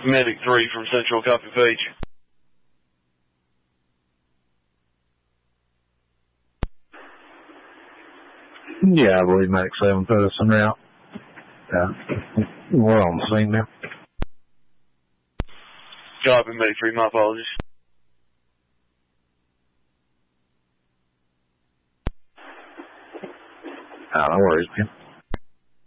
Medic 3 from Central, copy page. Yeah, I believe Medic 7 put us en route. We're on the scene now. Copy, Medic 3, my apologies. No worries, man.